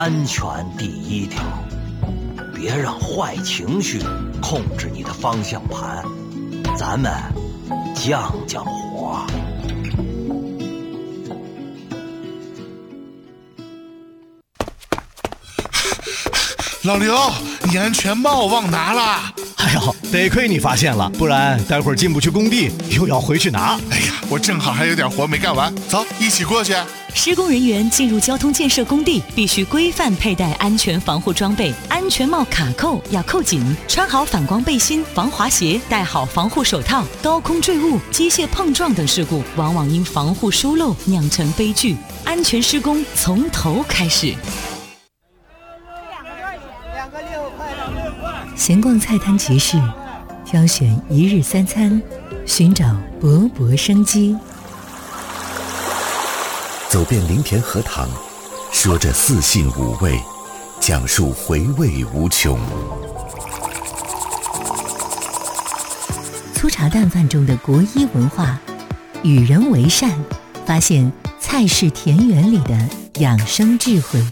安全第一条，别让坏情绪控制你的方向盘，咱们降降火。 老刘，你安全帽忘拿了。 哎呦，得亏你发现了，不然待会儿进不去工地，又要回去拿。 哎呀，我正好还有点活没干完，走，一起过去。 施工人员进入交通建设工地，必须规范佩戴安全防护装备，安全帽卡扣要扣紧，穿好反光背心、防滑鞋，戴好防护手套。高空坠物、机械碰撞等事故，往往因防护疏漏酿成悲剧。安全施工从头开始。闲逛菜摊集市，挑选一日三餐，寻找勃勃生机。 走遍林田荷塘，说着四性五味，讲述回味无穷。 粗茶淡饭中的国医文化，与人为善，发现菜市田园里的养生智慧。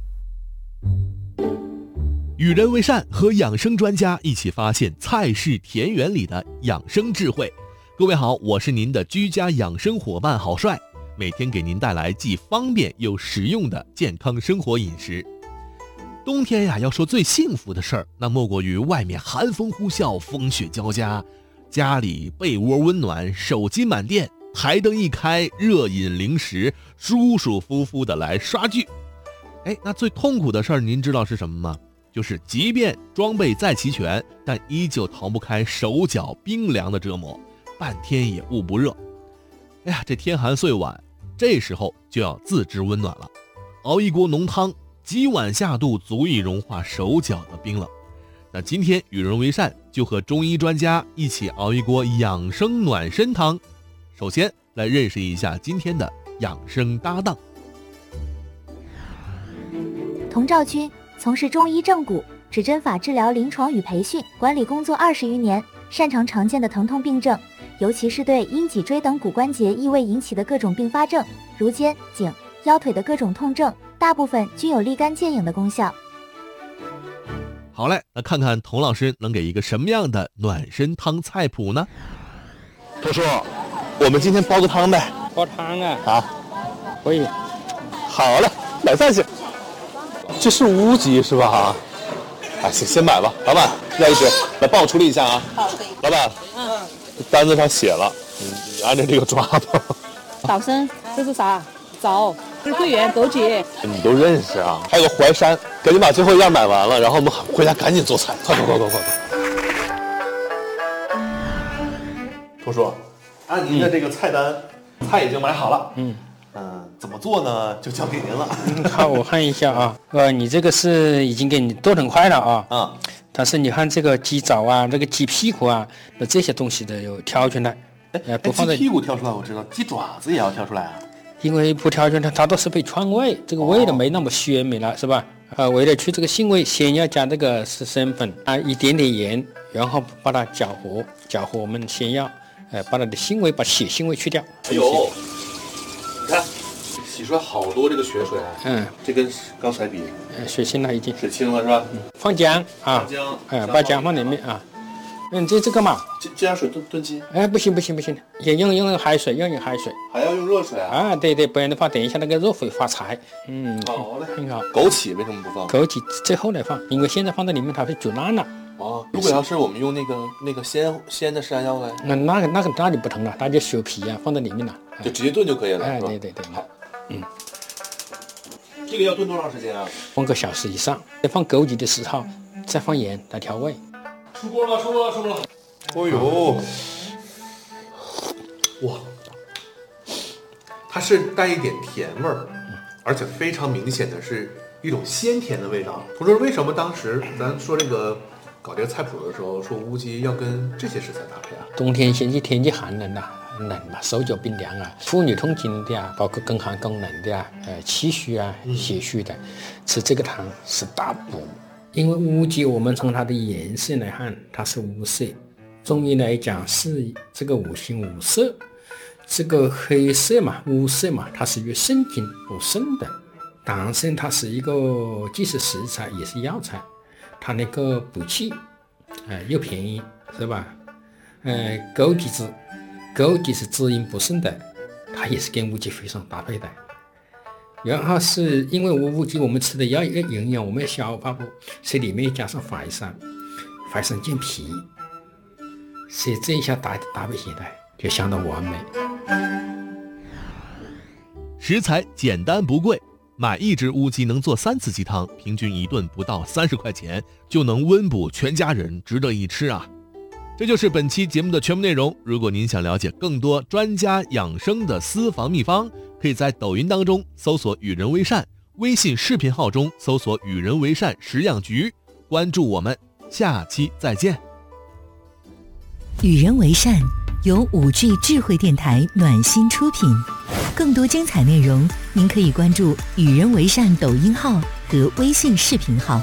与人为善和养生专家一起发现菜市田园里的养生智慧。各位好，我是您的居家养生伙伴郝帅，每天给您带来既方便又实用的健康生活饮食。冬天呀，要说最幸福的事儿，那莫过于外面寒风呼啸，风雪交加，家里被窝温暖，手机满电，台灯一开，热饮零食，舒舒服服的来刷剧。那最痛苦的事儿您知道是什么吗？就是即便装备再齐全，但依旧逃不开手脚冰凉的折磨，半天也捂不热。这天寒岁晚，这时候就要自制温暖了，熬一锅浓汤，几碗下肚，足以融化手脚的冰冷。那今天与人为善，就和中医专家一起熬一锅养生暖身汤。首先来认识一下今天的养生搭档。 童兆军从事中医正骨、指针法治疗临床与培训管理工作20余年，擅长常见的疼痛病症，尤其是对阴脊椎等骨关节异位引起的各种并发症，如肩、颈、腰腿的各种痛症，大部分均有立竿见影的功效。 好嘞，那看看童老师能给一个什么样的暖身汤菜谱呢？ 童叔，我们今天煲个汤呗。 煲汤啊？ 啊， 可以。 好嘞，买菜去。这是乌鸡是吧？行，先买吧。老板，要一只，来帮我处理一下啊。好，可以。老板，单子上写了，你按照这个抓吧。 早生，这是啥？枣，这是桂圆、枸杞。 你都认识啊？还有个淮山，赶紧把最后一样买完了，然后我们回家赶紧做菜。快！ 童叔，按您的这个菜单，菜已经买好了。怎么做呢？就交给您了。 好，我看一下啊。你这个是已经给你剁成块了啊。但是你看这个鸡爪啊，这个鸡屁股啊，那这些东西的有挑出来。不放在鸡屁股挑出来我知道，鸡爪子也要挑出来啊。 因为不挑出来，它都是被串味，这个味道没那么鲜美了，是吧？为了去这个腥味，先要加这个是生粉啊，一点点盐，然后把它搅和。我们先要把它的腥味，把血腥味去掉。 哎呦，你看。洗出来好多这个血水啊！这跟刚才比， 水清了已经。 水清了是吧？ 放姜啊，把姜放里面啊。这个嘛， 这样水炖鸡？ 不行，也用海水，用海水。 还要用热水啊？ 对，不然的话，等一下那个肉会发柴。 好嘞， 很好。 枸杞为什么不放？ 枸杞最后来放，因为现在放在里面它会煮烂了。 如果要是我们用那个鲜的山药呢？ 那就不同了，那就削皮啊，放在里面了， 就直接炖就可以了。 对。 好。这个要炖多长时间啊？ 放个小时以上。放枸杞的时候，再放盐来调味。 出锅了！哦呦，哇，它是带一点甜味儿，而且非常明显的是一种鲜甜的味道。同时，为什么当时咱说这个搞这个菜谱的时候说乌鸡要跟这些食材搭配啊？ 冬天现在天气寒冷了。冷嘛，手脚冰凉啊，妇女痛经的啊，包括宫寒宫冷的啊，气虚啊，血虚的，吃这个汤是大补。因为乌鸡，我们从它的颜色来看，它是无色。中医来讲是这个五行五色，这个黑色嘛，乌色嘛，它是与肾经补肾的。 党参它是一个既是食材也是药材，它那个补气，又便宜，是吧？枸杞是滋阴补肾的，它也是跟乌鸡非常搭配的。然后是因为乌鸡我们吃的要一个营养，我们消化不，所以里面加上淮山健脾，所以这一下搭配起来就相当完美。 食材简单不贵，买1只乌鸡能做3次鸡汤，平均一顿不到30块钱，就能温补全家人，值得一吃啊！这就是本期节目的全部内容。如果您想了解更多专家养生的私房秘方，可以在抖音当中搜索与人为善，微信视频号中搜索与人为善食养局，关注我们，下期再见。 与人为善由5G 智慧电台暖心出品，更多精彩内容您可以关注与人为善抖音号和微信视频号。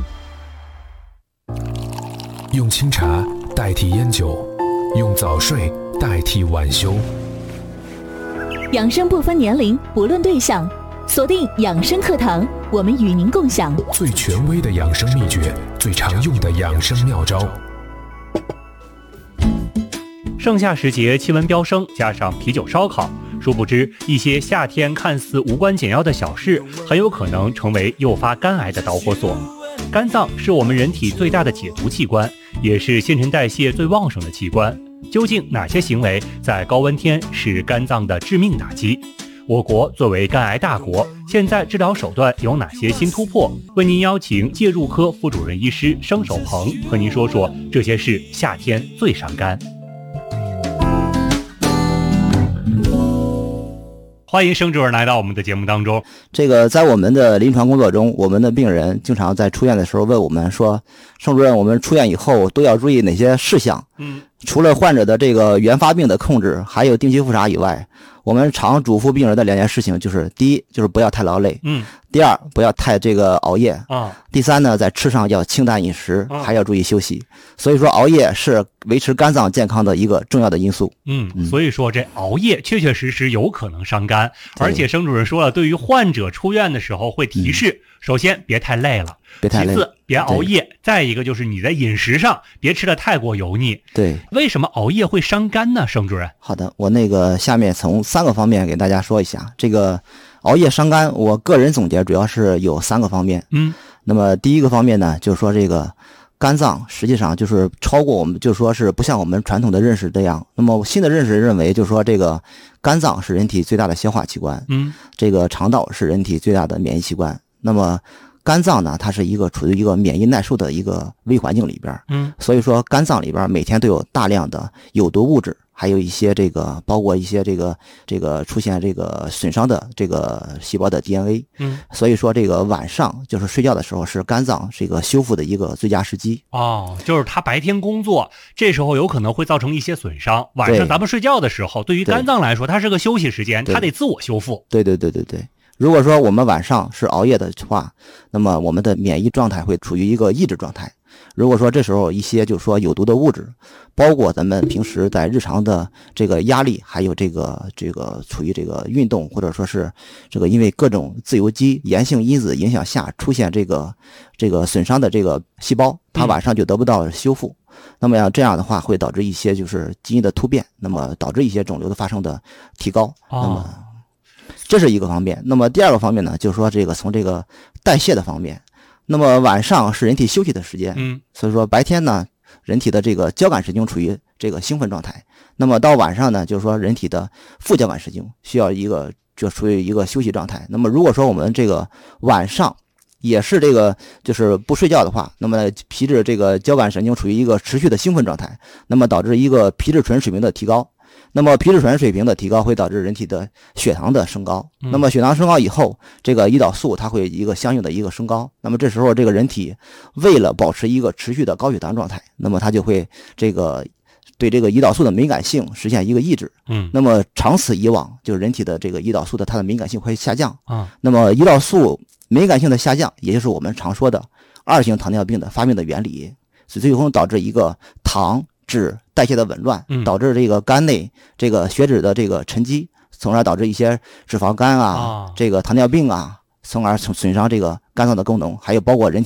用清茶代替烟酒，用早睡代替晚休。 养生不分年龄，不论对象，锁定养生课堂，我们与您共享最权威的养生秘诀，最常用的养生妙招。 盛夏时节气温飙升，加上啤酒烧烤，殊不知一些夏天看似无关紧要的小事，很有可能成为诱发肝癌的导火索。肝脏是我们人体最大的解毒器官，也是新陈代谢最旺盛的器官。究竟哪些行为在高温天是肝脏的致命打击？我国作为肝癌大国，现在治疗手段有哪些新突破？为您邀请介入科副主任医师生守鹏和您说说这些事夏天最伤肝。欢迎盛主任来到我们的节目当中。 这个在我们的临床工作中，我们的病人经常在出院的时候问我们说，盛主任，我们出院以后都要注意哪些事项？除了患者的这个原发病的控制，还有定期复查以外，我们常嘱咐病人的2件事情就是：第一，就是不要太劳累；第二，不要太这个熬夜；第三呢，在吃上要清淡饮食，还要注意休息。所以说，熬夜是维持肝脏健康的一个重要的因素。 所以说这熬夜确确实实有可能伤肝，而且盛主任说了，对于患者出院的时候会提示，首先别太累了，其次别熬夜，再一个就是你在饮食上别吃得太过油腻。 对， 为什么熬夜会伤肝呢？盛主任。 好的，我下面从3个方面给大家说一下。这个熬夜伤肝，我个人总结主要是有3个方面。那么第一个方面呢，就是说这个肝脏实际上就是超过我们，就是说是不像我们传统的认识这样。那么新的认识认为，就是说这个肝脏是人体最大的消化器官，这个肠道是人体最大的免疫器官。那么肝脏呢，它是处于一个免疫耐受的一个微环境里边，所以说肝脏里边每天都有大量的有毒物质，还有一些这个包括一些这个出现这个损伤的这个细胞的 DNA，所以说这个晚上就是睡觉的时候是肝脏这个修复的一个最佳时机。 就是他白天工作，这时候有可能会造成一些损伤，晚上咱们睡觉的时候，对于肝脏来说，它是个休息时间，它得自我修复。 对。如果说我们晚上是熬夜的话，那么我们的免疫状态会处于一个抑制状态。如果说这时候一些就是说有毒的物质，包括咱们平时在日常的这个压力，还有这个处于这个运动，或者说是这个因为各种自由基炎性因子影响下出现这个损伤的这个细胞，它晚上就得不到修复。那么这样的话会导致一些就是基因的突变，那么导致一些肿瘤的发生的提高。那么这是一个方面。那么第二个方面呢，就是说这个从这个代谢的方面，那么晚上是人体休息的时间，所以说白天呢，人体的这个交感神经处于这个兴奋状态，那么到晚上呢，就是说人体的副交感神经需要就处于一个休息状态。那么如果说我们这个晚上也是这个就是不睡觉的话，那么皮质这个交感神经处于一个持续的兴奋状态，那么导致一个皮质醇水平的提高。那么皮质醇水平的提高会导致人体的血糖的升高，那么血糖升高以后，这个胰岛素它会一个相应的一个升高，那么这时候这个人体为了保持一个持续的高血糖状态，那么它就会对这个胰岛素的敏感性实现一个抑制。那么长此以往，就是人体的这个胰岛素的它的敏感性会下降。那么胰岛素敏感性的下降，也就是我们常说的2型糖尿病的发病的原理，最终导致一个糖脂代谢的紊乱，导致这个肝内这个血脂的这个沉积，从而导致一些脂肪肝啊，这个糖尿病啊， 从而损伤这个肝脏的功能，还有包括人体